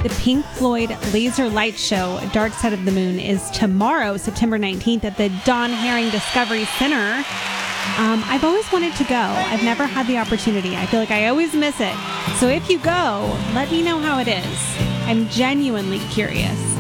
The Pink Floyd Laser Light Show, Dark Side of the Moon, is tomorrow, September 19th, at the Don Herring Discovery Center. I've always wanted to go. I've never had the opportunity. I feel like I always miss it. So if you go, let me know how it is. I'm genuinely curious.